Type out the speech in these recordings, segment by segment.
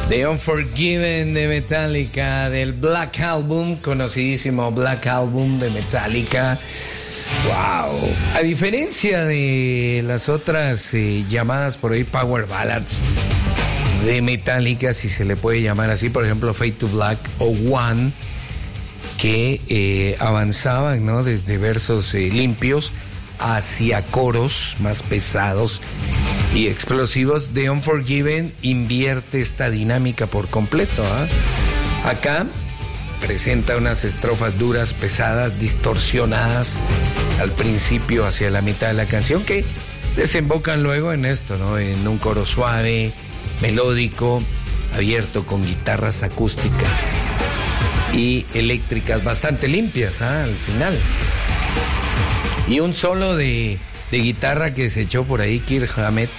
The Unforgiven de Metallica, del Black Album, conocidísimo Black Album de Metallica. ¡Wow! A diferencia de las otras llamadas por ahí Power Ballads de Metallica, si se le puede llamar así, por ejemplo Fade to Black o One, que avanzaban, ¿no?, desde versos limpios hacia coros más pesados y explosivos. The Unforgiven invierte esta dinámica por completo, ¿eh? Acá presenta unas estrofas duras, pesadas, distorsionadas al principio hacia la mitad de la canción, que desembocan luego en esto, ¿no?, en un coro suave, melódico, abierto con guitarras acústicas y eléctricas bastante limpias, al final. Y un solo de guitarra que se echó por ahí Kirk Hammett,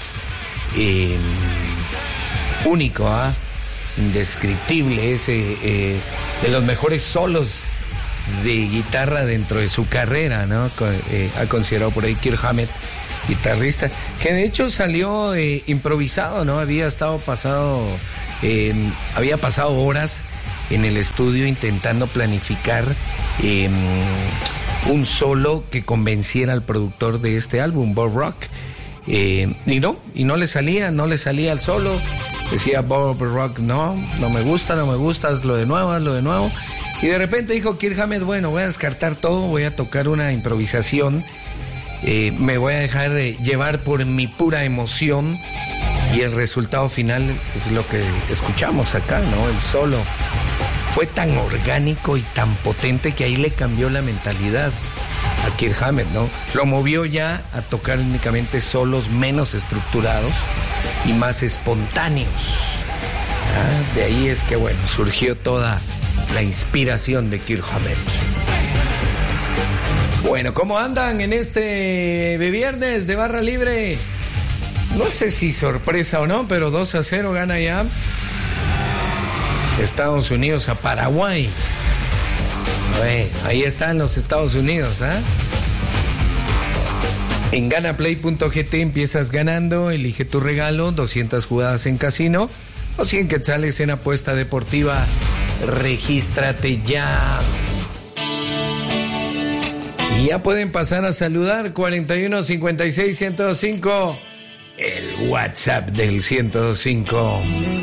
único, indescriptible, ese de los mejores solos de guitarra dentro de su carrera, ¿no? Ha considerado por ahí Kirk Hammett, guitarrista, que de hecho salió improvisado, ¿no? Había pasado horas en el estudio intentando planificar un solo que convenciera al productor de este álbum, Bob Rock, y no le salía el solo. Decía Bob Rock, no me gusta, hazlo de nuevo. Y de repente dijo Kirk Hammett, bueno, voy a descartar todo, voy a tocar una improvisación, me voy a dejar llevar por mi pura emoción, y el resultado final es lo que escuchamos acá, ¿no? El solo fue tan orgánico y tan potente que ahí le cambió la mentalidad a Kirk Hammett, ¿no? Lo movió ya a tocar únicamente solos menos estructurados y más espontáneos. De ahí es que, bueno, surgió toda la inspiración de Kirk Hammett. Bueno, ¿cómo andan en este viernes de barra libre? No sé si sorpresa o no, pero 2-0 gana ya Estados Unidos a Paraguay. Ahí están los Estados Unidos, En ganaplay.gt empiezas ganando, elige tu regalo, 200 jugadas en casino o 100 quetzales en apuesta deportiva. Regístrate ya. Y ya pueden pasar a saludar. 41 56 105, el WhatsApp del 105.